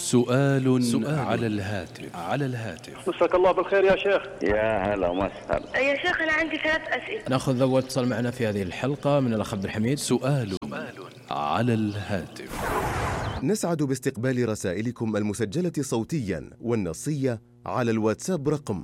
سؤال على الهاتف. مساك الله بالخير يا شيخ. يا هلا ومسهلا يا شيخ أنا عندي 3 أسئلة. نأخذ أول اتصال معنا في هذه الحلقة من الأخ عبد الحميد. سؤال على الهاتف. نسعد باستقبال رسائلكم المسجلة صوتيا والنصية على الواتساب رقم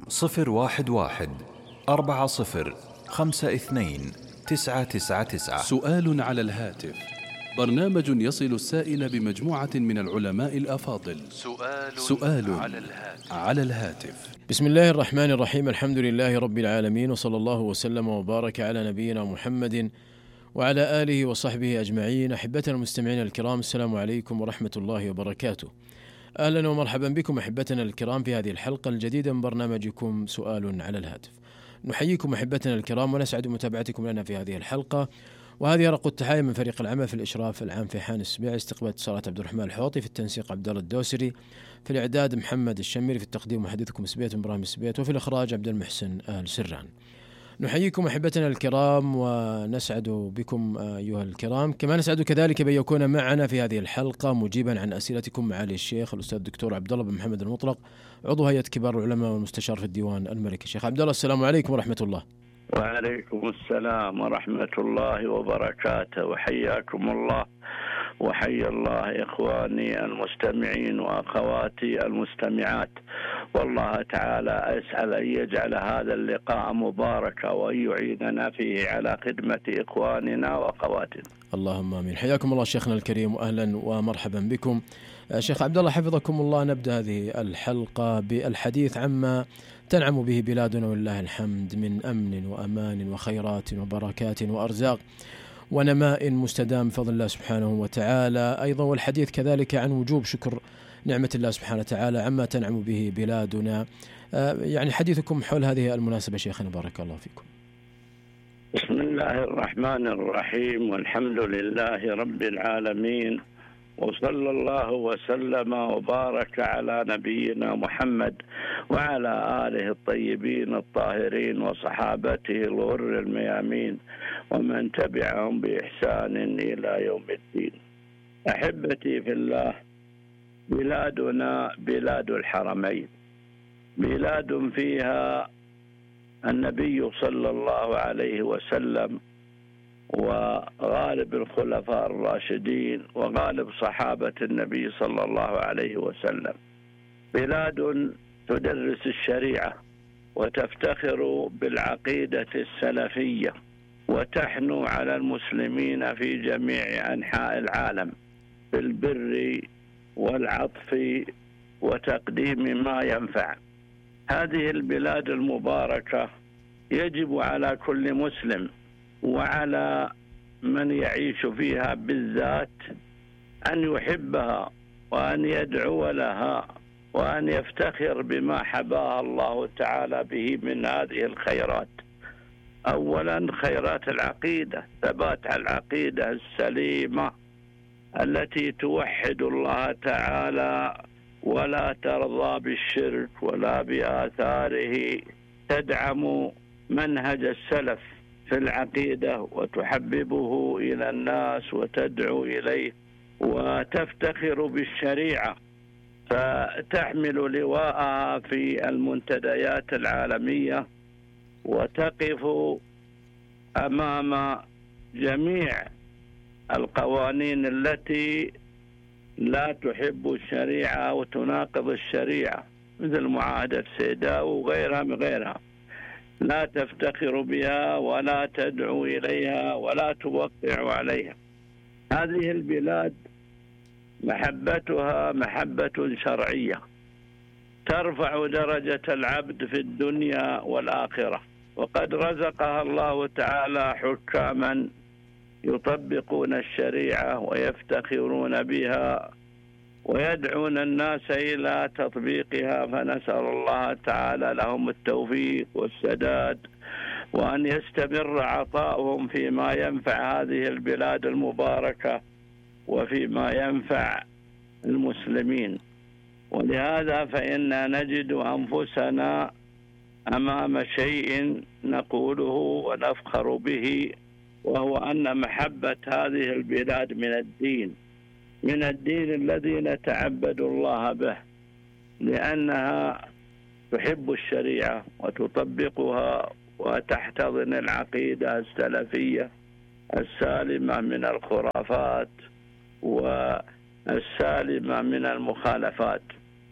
011-4052-999. سؤال على الهاتف، برنامج يصل السائل بمجموعة من العلماء الأفاضل. سؤال على الهاتف. بسم الله الرحمن الرحيم، الحمد لله رب العالمين، وصلى الله وسلم وبارك على نبينا محمد وعلى آله وصحبه أجمعين. أحبتنا المستمعين الكرام، السلام عليكم ورحمة الله وبركاته. أهلا ومرحبا بكم أحبتنا الكرام في هذه الحلقة الجديدة من برنامجكم سؤال على الهاتف. نحييكم أحبتنا الكرام ونسعد متابعتكم لنا في هذه الحلقة، وهذه رق التحايا من فريق العمل في الإشراف العام في حان السبيع، استقبال اتصالات عبد الرحمن الحوطي، في التنسيق عبد الله الدوسري، في الإعداد محمد الشميري، في التقديم محدثكم سبيت إبراهيم السبيت، وفي الإخراج عبد المحسن آل سران. نحييكم أحبتنا الكرام ونسعد بكم أيها الكرام، كما نسعد كذلك بأن يكون معنا في هذه الحلقة مجيبا عن أسئلتكم معالي الشيخ الأستاذ الدكتور عبد الله بن محمد المطلق، عضو هيئة كبار العلماء والمستشار في الديوان الملكي. شيخ عبد الله، السلام عليكم ورحمة الله. وعليكم السلام ورحمة الله وبركاته، وحياكم الله وحيا الله إخواني المستمعين وأخواتي المستمعات، والله تعالى أسأل أن يجعل هذا اللقاء مباركا وأن يعيننا فيه على خدمة إخواننا وأخواتنا. اللهم آمين. حياكم الله شيخنا الكريم وأهلا ومرحبا بكم. شيخ عبد الله حفظكم الله، نبدأ هذه الحلقة بالحديث عما تنعم به بلادنا ولله الحمد من أمن وأمان وخيرات وبركات وأرزاق ونماء مستدام بفضل الله سبحانه وتعالى أيضا، والحديث كذلك عن وجوب شكر نعمة الله سبحانه وتعالى عما تنعم به بلادنا. يعني حديثكم حول هذه المناسبة شيخنا، بارك الله فيكم. بسم الله الرحمن الرحيم، والحمد لله رب العالمين، وصلى الله وسلم وبارك على نبينا محمد وعلى آله الطيبين الطاهرين وصحابته الغر الميامين ومن تبعهم بإحسان إلى يوم الدين. أحبتي في الله، بلادنا بلاد الحرمين، بلاد فيها النبي صلى الله عليه وسلم وغالب الخلفاء الراشدين وغالب صحابة النبي صلى الله عليه وسلم، بلاد تدرس الشريعة وتفتخر بالعقيدة السلفية وتحنو على المسلمين في جميع أنحاء العالم بالبر والعطف وتقديم ما ينفع. هذه البلاد المباركة يجب على كل مسلم وعلى من يعيش فيها بالذات أن يحبها وأن يدعو لها وأن يفتخر بما حباها الله تعالى به من هذه الخيرات. أولا خيرات العقيدة، ثبات العقيدة السليمة التي توحد الله تعالى ولا ترضى بالشرك ولا بآثاره، تدعم منهج السلف في العقيدة وتحببه إلى الناس وتدعو إليه، وتفتخر بالشريعة فتحمل لواءها في المنتديات العالمية وتقف أمام جميع القوانين التي لا تحب الشريعة وتناقض الشريعة، مثل معاهدة سيداو وغيرها لا تفتخر بها ولا تدعو إليها ولا توقع عليها. هذه البلاد محبتها محبة شرعية ترفع درجة العبد في الدنيا والآخرة، وقد رزقها الله تعالى حكاما يطبقون الشريعة ويفتخرون بها ويدعون الناس إلى تطبيقها، فنسأل الله تعالى لهم التوفيق والسداد وأن يستمر عطاؤهم فيما ينفع هذه البلاد المباركة وفيما ينفع المسلمين. ولهذا فإننا نجد أنفسنا أمام شيء نقوله ونفخر به، وهو أن محبة هذه البلاد من الدين، من الدين الذي نتعبد الله به، لأنها تحب الشريعة وتطبقها وتحتضن العقيدة السلفية السالمة من الخرافات والسالمة من المخالفات.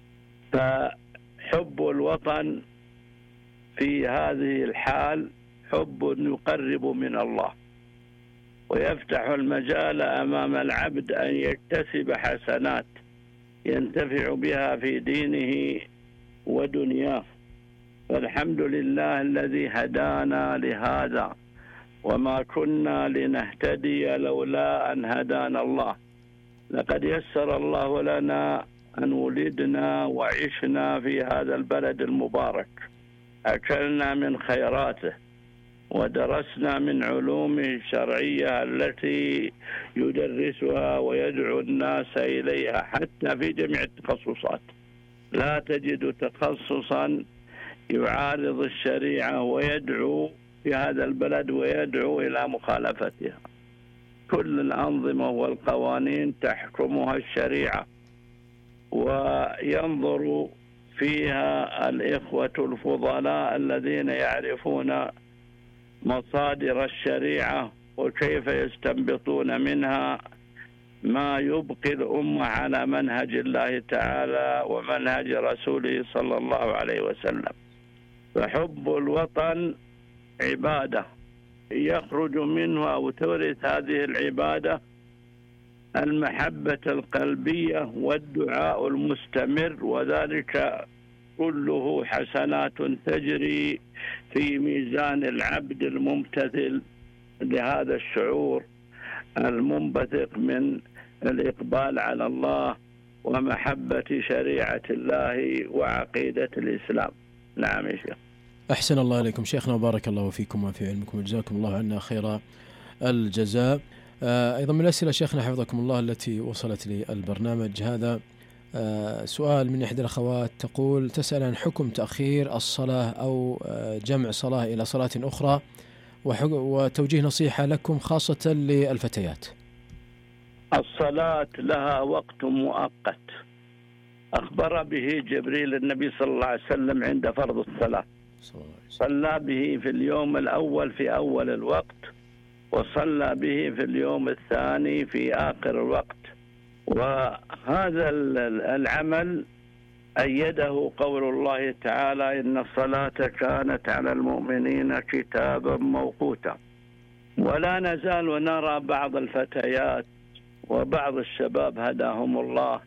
فحب الوطن في هذه الحال حب يقرب من الله، ويفتح المجال أمام العبد أن يكتسب حسنات ينتفع بها في دينه ودنياه. فالحمد لله الذي هدانا لهذا، وما كنا لنهتدي لولا أن هدانا الله. لقد يسر الله لنا أن ولدنا وعشنا في هذا البلد المبارك، أكلنا من خيراته ودرسنا من علومه الشرعية التي يدرسها ويدعو الناس إليها حتى في جميع التخصصات. لا تجد تخصصا يعارض الشريعة ويدعو في هذا البلد ويدعو إلى مخالفتها. كل الأنظمة والقوانين تحكمها الشريعة، وينظر فيها الإخوة الفضلاء الذين يعرفون مصادر الشريعة وكيف يستنبطون منها ما يبقي الأمة على منهج الله تعالى ومنهج رسوله صلى الله عليه وسلم. فحب الوطن عبادة يخرج منها أو تورث هذه العبادة المحبة القلبية والدعاء المستمر، وذلك كله حسنات تجري في ميزان العبد الممتثل لهذا الشعور المنبثق من الإقبال على الله ومحبة شريعة الله وعقيدة الإسلام. نعم يا شيخ. أحسن الله إليكم شيخنا وبارك الله فيكم وفي علمكم وجزاكم الله عنا خير الجزاء. أيضا من الأسئلة شيخنا حفظكم الله التي وصلت لي البرنامج هذا سؤال من إحدى الأخوات تقول تسأل عن حكم تأخير الصلاة أو جمع صلاة إلى صلاة أخرى وتوجيه نصيحة لكم خاصة للفتيات. الصلاة لها وقت مؤقت أخبر به جبريل النبي صلى الله عليه وسلم عند فرض الصلاة، صلى به في اليوم الأول في أول الوقت، وصلى به في اليوم الثاني في آخر الوقت. وهذا العمل أيده قول الله تعالى إن الصلاة كانت على المؤمنين كتابا موقوتا. ولا نزال نرى بعض الفتيات وبعض الشباب هداهم الله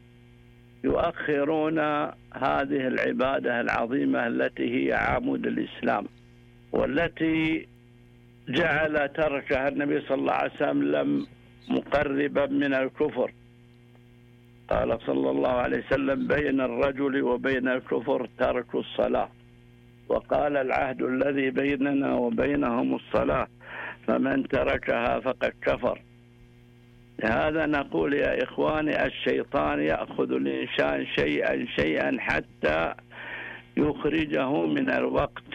يؤخرون هذه العبادة العظيمة التي هي عمود الإسلام، والتي جعل تركها النبي صلى الله عليه وسلم مقربا من الكفر. قال صلى الله عليه وسلم بين الرجل وبين الكفر ترك الصلاة، وقال العهد الذي بيننا وبينهم الصلاة فمن تركها فقد كفر. لهذا نقول يا إخواني الشيطان يأخذ الإنسان شيئا حتى يخرجه من الوقت،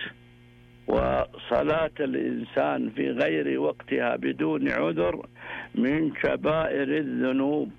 وصلاة الإنسان في غير وقتها بدون عذر من كبائر الذنوب،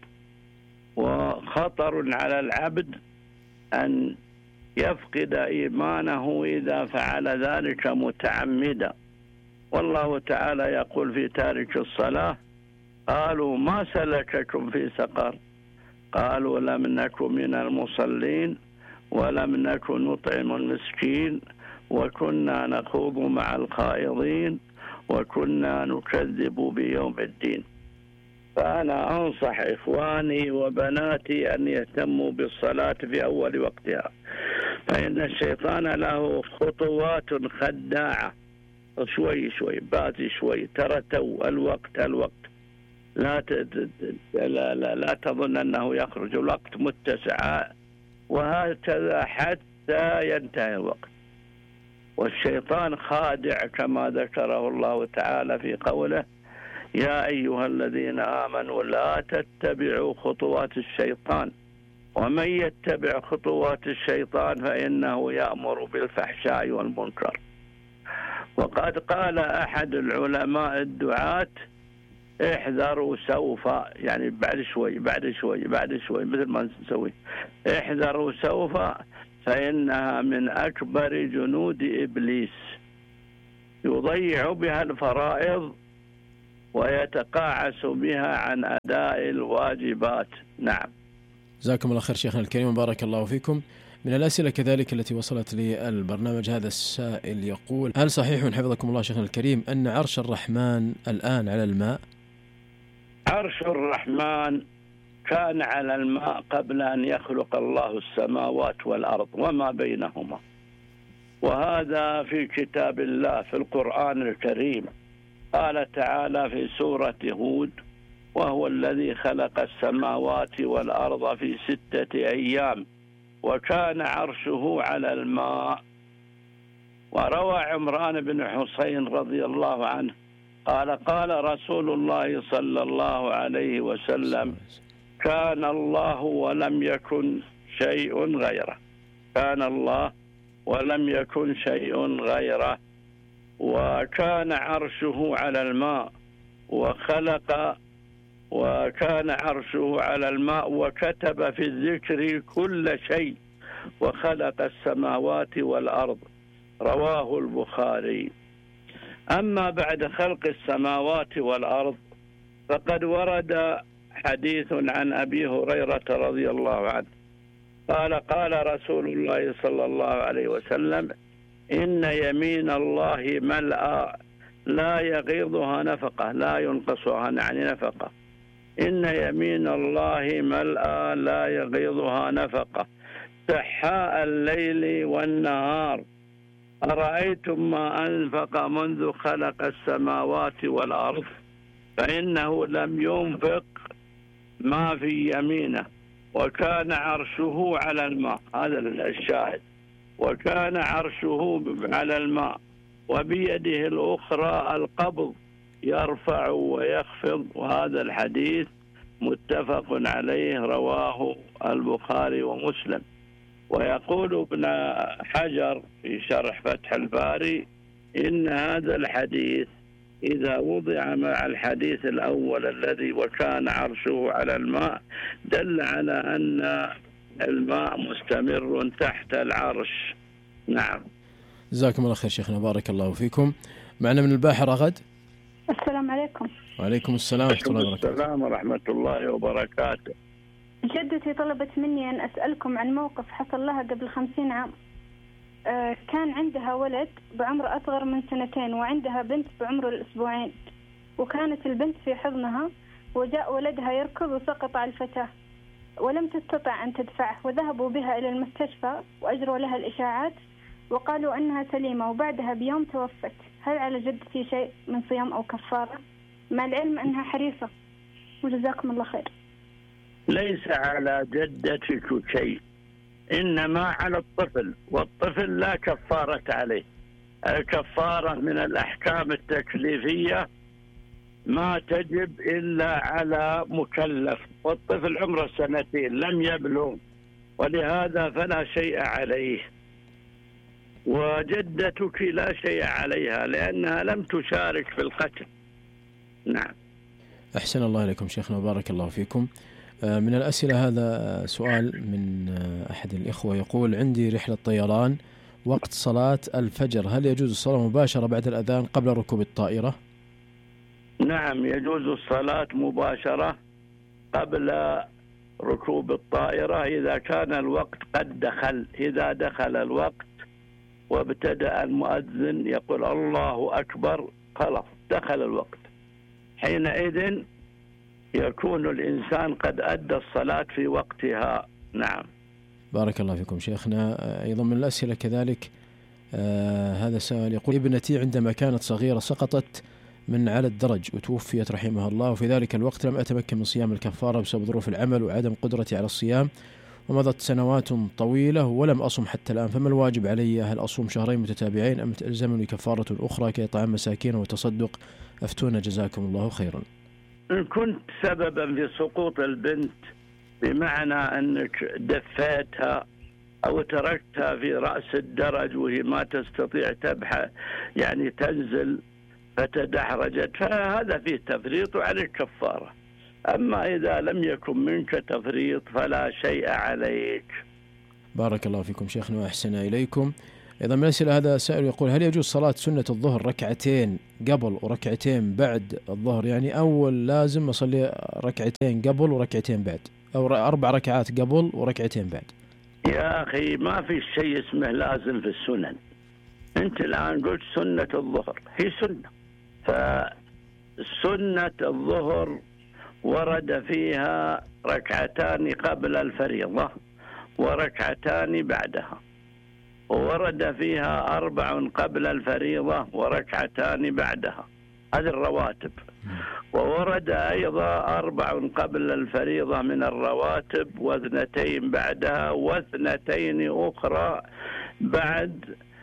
وخطر على العبد أن يفقد إيمانه إذا فعل ذلك متعمدا. والله تعالى يقول في تارك الصلاة قالوا ما سلككم في سقر قالوا لم نكن من المصلين ولم نكن نطعم المسكين وكنا نخوض مع الخائضين وكنا نكذب بيوم الدين. فأنا أنصح إخواني وبناتي أن يهتموا بالصلاة في أول وقتها، فإن الشيطان له خطوات خداعة، شوي شوي باتي شوي ترى تو الوقت لا تظن أنه يخرج الوقت متسع، وهكذا حتى ينتهي الوقت. والشيطان خادع كما ذكره الله تعالى في قوله يا أيها الذين آمنوا لا تتبعوا خطوات الشيطان ومن يتبع خطوات الشيطان فإنه يأمر بالفحشاء والمنكر. وقد قال أحد العلماء الدعاة احذروا سوف، يعني بعد شوي بعد شوي بعد شوي، مثل ما نسوي. احذروا سوف فإنها من أكبر جنود إبليس، يضيع بها الفرائض ويتقاعس بها عن أداء الواجبات. نعم. جزاكم الله خير شيخنا الكريم، بارك الله فيكم. من الأسئلة كذلك التي وصلت لي البرنامج، هذا السائل يقول: هل صحيح حفظكم الله شيخنا الكريم أن عرش الرحمن الآن على الماء؟ عرش الرحمن كان على الماء قبل أن يخلق الله السماوات والأرض وما بينهما، وهذا في كتاب الله في القرآن الكريم. قال تعالى في سورة هود: وهو الذي خلق السماوات والأرض في 6 أيام وكان عرشه على الماء. وروى عمران بن حسين رضي الله عنه قال: قال رسول الله صلى الله عليه وسلم: كان الله ولم يكن شيء غيره. كان الله ولم يكن شيء غيره، وكان عرشه على الماء وكان عرشه على الماء وكتب في الذكر كل شيء وخلق السماوات والأرض. رواه البخاري. أما بعد خلق السماوات والأرض فقد ورد حديث عن أبي هريرة رضي الله عنه قال: قال رسول الله صلى الله عليه وسلم: إن يمين الله ملأى لا يغيضها نفقة، لا ينقصها يعني نفقة. إن يمين الله ملأى لا يغيضها نفقة، سحاء الليل والنهار. أرأيتم ما أنفق منذ خلق السماوات والأرض فإنه لم ينفق ما في يمينه، وكان عرشه على الماء. هذا الشاهد. وكان عرشه على الماء وبيده الأخرى القبض يرفع ويخفض. وهذا الحديث متفق عليه، رواه البخاري ومسلم. ويقول ابن حجر في شرح فتح الباري: إن هذا الحديث إذا وضع مع الحديث الأول الذي وكان عرشه على الماء دل على أن الماء مستمر تحت العرش. نعم. جزاكم الله خير شيخنا، بارك الله فيكم. معنا من الباحة رغد. السلام عليكم. وعليكم السلام ورحمة الله وبركاته. السلام ورحمة الله وبركاته. جدتي طلبت مني أن أسألكم عن موقف حصل لها قبل 50 عام. كان عندها ولد بعمر أصغر من 2 وعندها بنت بعمر الأسبوعين، وكانت البنت في حضنها وجاء ولدها يركض وسقط على الفتاة ولم تستطع أن تدفعه، وذهبوا بها إلى المستشفى وأجروا لها الإشاعات وقالوا أنها سليمة، وبعدها بيوم توفت. هل على جدتي شيء من صيام أو كفارة مع العلم أنها حريصة؟ وجزاكم الله خير. ليس على جدتك شيء، إنما على الطفل، والطفل لا كفارة عليه. الكفارة من الأحكام التكليفية ما تجب إلا على مكلف، والطفل عمره 2 لم يبلغ، ولهذا فلا شيء عليه. وجدتك لا شيء عليها لأنها لم تشارك في القتل. نعم. أحسن الله إليكم شيخنا وبارك الله فيكم. من الأسئلة هذا سؤال من أحد الإخوة يقول: عندي رحلة طيران وقت صلاة الفجر، هل يجوز الصلاة مباشرة بعد الأذان قبل ركوب الطائرة؟ نعم، يجوز الصلاة مباشرة قبل ركوب الطائرة إذا كان الوقت قد دخل. إذا دخل الوقت وابتدأ المؤذن يقول الله أكبر، خلاص دخل الوقت، حينئذ يكون الإنسان قد أدى الصلاة في وقتها. نعم. بارك الله فيكم شيخنا. أيضا من الأسئلة كذلك هذا سؤال يقول: ابنتي عندما كانت صغيرة سقطت من على الدرج وتوفيت رحمها الله، وفي ذلك الوقت لم أتمكن من صيام الكفارة بسبب ظروف العمل وعدم قدرتي على الصيام، ومضت سنوات طويلة ولم أصم حتى الآن، فما الواجب علي؟ هل أصوم 2 شهرين متتابعين أم تلزمني كفارة أخرى كإطعام مساكين وتصدق؟ أفتونا جزاكم الله خيرا. إن كنت سببا في سقوط البنت بمعنى أنك دفيتها أو تركتها في رأس الدرج وهي ما تستطيع تبحث يعني تنزل، فتدحرجت، فهذا فيه تفريط وعليك كفارة. أما إذا لم يكن منك تفريط فلا شيء عليك. بارك الله فيكم شيخنا وأحسن إليكم. إذا من الأسئلة هذا سائل يقول: هل يجوز صلاة سنة الظهر ركعتين قبل وركعتين بعد الظهر؟ يعني أول لازم أصلي ركعتين قبل وركعتين بعد، أو 4 ركعات قبل وركعتين بعد؟ يا أخي ما في شيء اسمه لازم في السنن. أنت الآن قلت سنة الظهر، هي سنة، فسنة الظهر ورد فيها ركعتان قبل الفريضة وركعتان بعدها، وورد فيها 4 قبل الفريضة وركعتان بعدها، هذه الرواتب. وورد أيضا 4 قبل الفريضة من الرواتب و2 بعدها و2 أخرى بعد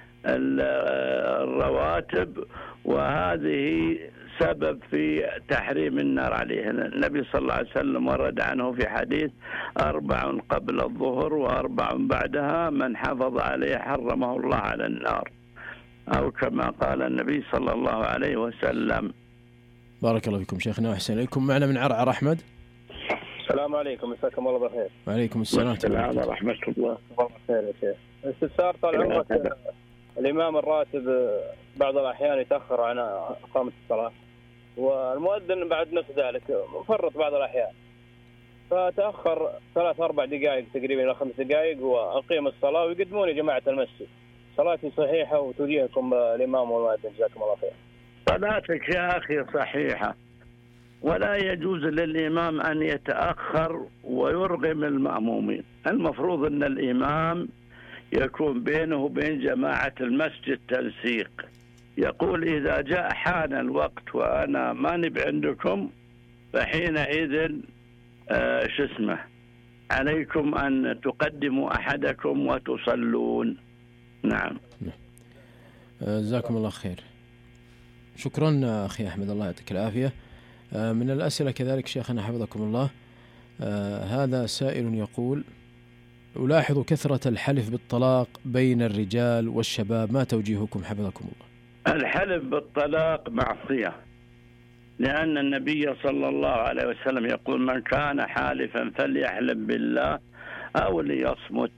الرواتب، وهذه سبب في تحريم النار عليه. النبي صلى الله عليه وسلم ورد عنه في حديث: 4 قبل الظهر و4 بعدها من حافظ عليه حرمه الله على النار، أو كما قال النبي صلى الله عليه وسلم. بارك الله فيكم شيخنا وأحسن إليكم. معنا من عرعر أحمد. السلام عليكم، مساكم الله بالخير. وعليكم السلام ورحمة الله. خير يا شيخ. استفسار طال عمرك، الإمام الراتب بعض الأحيان يتأخر عن إقامة الصلاة، والمؤذن بعد نفس ذلك مفرط بعض الأحيان، فتأخر 3-4 دقائق تقريبا إلى 5 دقائق وأقيم الصلاة ويقدمون يا جماعة المسجد. صلاتي صحيحة وتوجيهكم الإمام والمؤذن، جزاكم الله خير. صلاتك يا أخي صحيحة، ولا يجوز للإمام أن يتأخر ويرغم المأمومين. المفروض أن الإمام يكون بينه وبين جماعة المسجد تنسيق، يقول: إذا جاء حان الوقت وأنا ما نبي عندكم فحينئذ عليكم أن تقدموا أحدكم وتصلون. نعم. جزاكم الله خير. شكرا أخي أحمد، الله يعطيك العافية. من الأسئلة كذلك شيخنا حفظكم الله، هذا سائل يقول: ألاحظ كثرة الحلف بالطلاق بين الرجال والشباب، ما توجيهكم حفظكم الله؟ الحلف بالطلاق معصية، لأن النبي صلى الله عليه وسلم يقول: من كان حالفا فليحلف بالله أو ليصمت.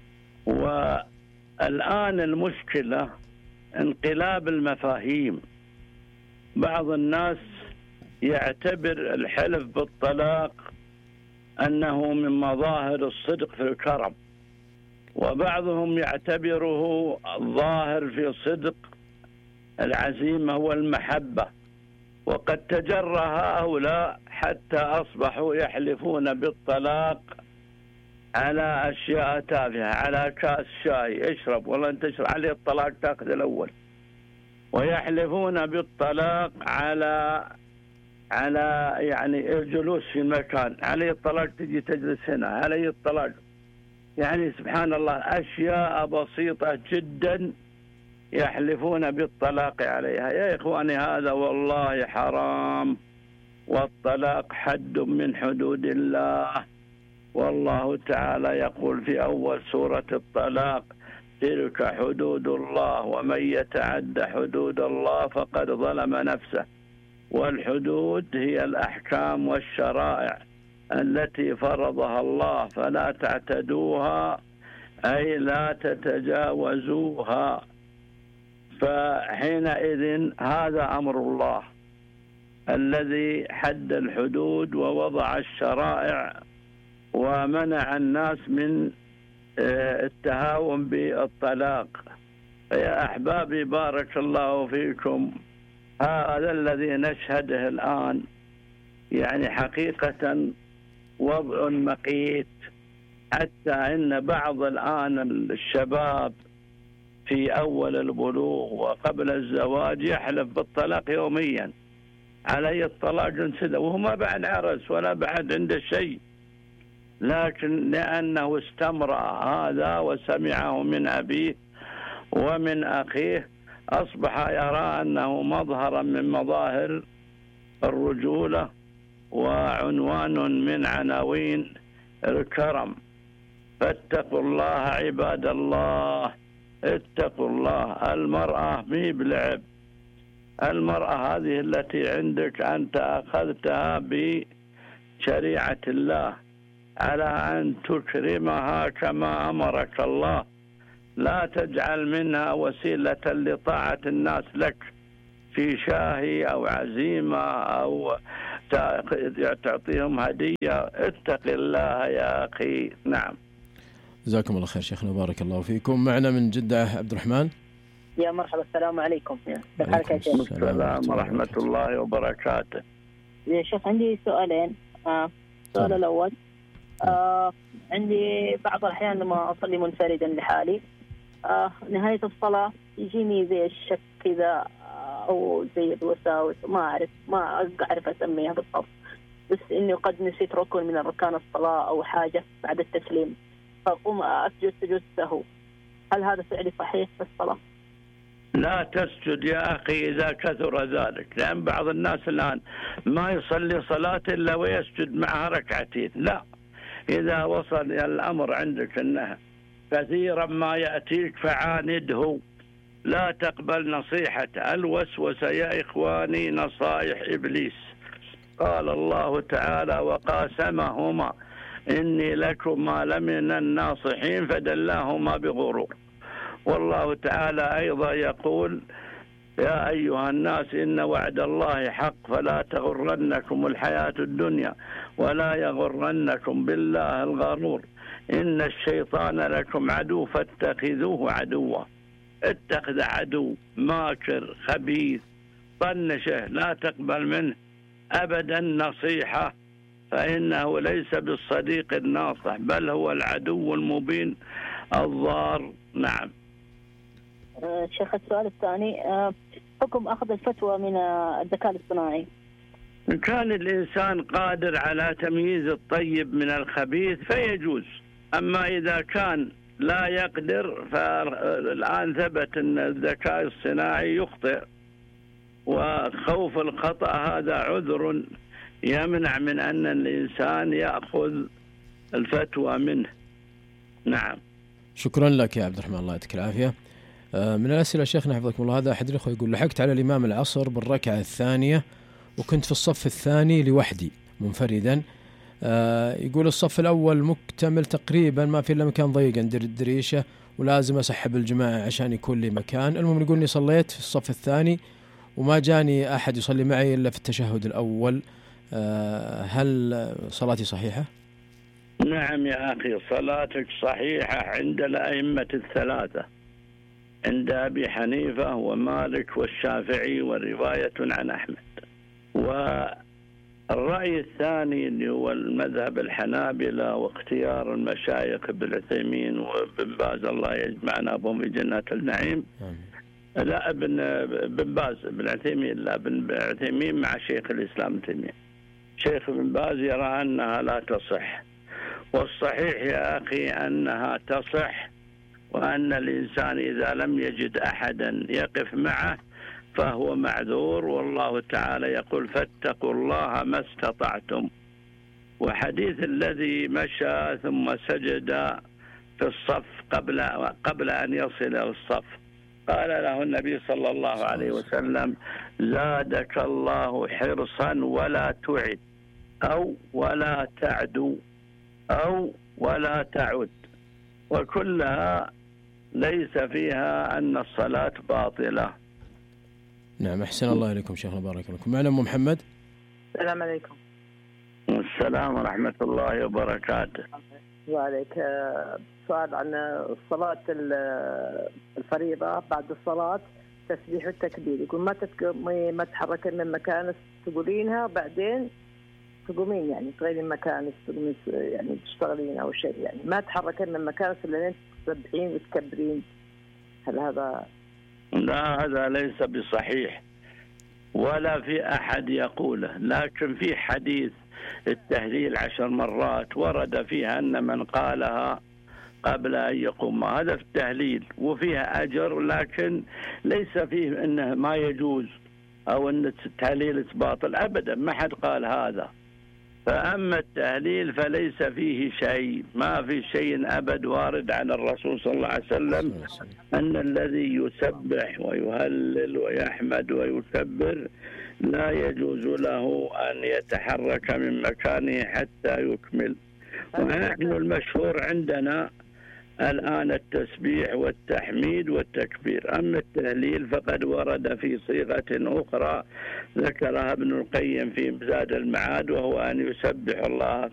والآن المشكلة انقلاب المفاهيم. بعض الناس يعتبر الحلف بالطلاق أنه من مظاهر الصدق في الكرم، وبعضهم يعتبره الظاهر في صدق العزيمة والمحبة، وقد تجرى هؤلاء حتى أصبحوا يحلفون بالطلاق على أشياء تافهة، على كاس شاي اشرب والله أنت تشرب عليه الطلاق تأخذ الأول، ويحلفون بالطلاق على يعني الجلوس في مكان، عليه الطلاق تجي تجلس هنا، عليه الطلاق. يعني سبحان الله أشياء بسيطة جدا يحلفون بالطلاق عليها. يا إخواني هذا والله حرام، والطلاق حد من حدود الله، والله تعالى يقول في أول سورة الطلاق: تلك حدود الله ومن يتعد حدود الله فقد ظلم نفسه. والحدود هي الأحكام والشرائع التي فرضها الله، فلا تعتدوها أي لا تتجاوزوها. فحينئذ هذا أمر الله الذي حد الحدود ووضع الشرائع ومنع الناس من التهاون بالطلاق. يا أحبابي بارك الله فيكم، هذا الذي نشهده الآن يعني حقيقة وضع مقيت، حتى إن بعض الآن الشباب في أول البلوغ وقبل الزواج يحلف بالطلاق يوميا، علي الطلاق جنسده، وهو ما بعد عرس ولا بعد عنده شيء، لكن لأنه استمرأ هذا وسمعه من أبيه ومن أخيه أصبح يرى أنه مظهرا من مظاهر الرجولة وعنوان من عناوين الكرم. فاتقوا الله عباد الله، اتقوا الله. المرأة مي بلعب، المرأة هذه التي عندك أنت أخذتها بشريعة الله على أن تكرمها كما أمرك الله، لا تجعل منها وسيلة لطاعة الناس لك في شاهي أو عزيمة أو تعطيهم هدية. اتق الله يا أخي. نعم. جزاكم الله خير شيخنا، بارك الله فيكم. معنا من جدة عبد الرحمن. يا مرحبا، السلام عليكم. السلام ورحمة الله وبركاته. يا شيخ عندي سؤالين. السؤال الأول، عندي بعض الأحيان لما أصلي منفردا لحالي نهاية الصلاة يجيني زي الشك كذا أو زي الوساوس، ما أعرف أسميها بالضبط، بس إني قد نسيت ركن من أركان الصلاة أو حاجة بعد التسليم، فأقوم أسجد سجود السهو. هل هذا فعلي صحيح في الصلاة؟ لا تسجد يا أخي إذا كثر ذلك، لأن بعض الناس الآن ما يصلي صلاة إلا ويسجد معها ركعتين. لا، إذا وصل الأمر عندك أنها كثيرا ما يأتيك فعانده، لا تقبل نصيحة الوسوسة يا إخواني، نصائح إبليس. قال الله تعالى وقاسمهما إني لكما لمن الناصحين فدلاهما بغرور. والله تعالى أيضا يقول يا أيها الناس إن وعد الله حق فلا تغرنكم الحياة الدنيا ولا يغرنكم بالله الغرور إن الشيطان لكم عدو فاتخذوه عدوا. اتخذ عدو ماكر خبيث طنشه، لا تقبل منه أبدا نصيحة، فإنه ليس بالصديق الناصح بل هو العدو المبين الضار. نعم. شيخ السؤال الثاني، حكم أخذ الفتوى من الذكاء الاصطناعي. إن كان الإنسان قادر على تمييز الطيب من الخبيث فيجوز، أما إذا كان لا يقدر فالآن ثبت أن الذكاء الصناعي يخطئ، وخوف الخطأ هذا عذر يمنع من أن الإنسان يأخذ الفتوى منه. نعم. شكرا لك يا عبد الرحمن، الله يعطيك العافية. من الأسئلة شيخنا حفظكم الله، هذا أحد الأخوة يقول لحقت على الإمام العصر بالركعة الثانية وكنت في الصف الثاني لوحدي منفردا. يقول الصف الأول مكتمل تقريبا، ما في إلا مكان ضيق عند الدريشة ولازم أسحب الجماعة عشان يكون لي مكان. المهم يقول إني صليت في الصف الثاني وما جاني أحد يصلي معي إلا في التشهد الأول، هل صلاتي صحيحة؟ نعم يا أخي، صلاتك صحيحة عند الأئمة الثلاثة، عند أبي حنيفة ومالك والشافعي ورواية عن أحمد. والرأي الثاني اللي هو المذهب الحنابلة واختيار المشايخ ابن عثيمين وابن باز الله يجمعنا بهم في جنات النعيم. لا ابن باز ابن عثيمين، لا ابن عثيمين مع شيخ الإسلام ابن تيمية. شيخ ابن باز يرى أنها لا تصح، والصحيح يا أخي أنها تصح، وأن الإنسان إذا لم يجد أحدا يقف معه فهو معذور. والله تعالى يقول فاتقوا الله ما استطعتم. وحديث الذي مشى ثم سجد في الصف قبل أن يصل إلى الصف، قال له النبي صلى الله عليه وسلم زادك الله حرصا ولا تعد، أو ولا تعدو، أو ولا تعد، وكلها ليس فيها أن الصلاة باطلة. نعم، أحسن الله إليكم شيخنا، بارك لكم. معنا أم محمد. السلام عليكم. السلام ورحمة الله وبركاته. وعليك. سؤال عن الصلاة الفريضة، بعد الصلاة تسبيح التكبير، يقول ما تتحركين من مكانك تقولينها بعدين تقومين، يعني تغيرين مكانك يعني تشتغلين أو شيء، يعني ما تتحركين من مكانك إلا تسبحين وتكبرين. هل هذا؟ لا، هذا ليس بصحيح ولا في أحد يقوله، لكن في حديث التهليل 10 مرات ورد فيها أن من قالها قبل أن يقوم، هذا في التهليل وفيها أجر، لكن ليس فيه أنه ما يجوز أو أن التهليل باطل أبدا، ما حد قال هذا. فأما التهليل فليس فيه شيء، ما في شيء أبد وارد عن الرسول صلى الله عليه وسلم أن الذي يسبح ويهلل ويحمد ويكبر لا يجوز له أن يتحرك من مكانه حتى يكمل. ونحن المشهور عندنا الآن التسبيح والتحميد والتكبير. أما التهليل فقد ورد في صيغة أخرى ذكرها ابن القيم في زاد المعاد، وهو أن يسبح الله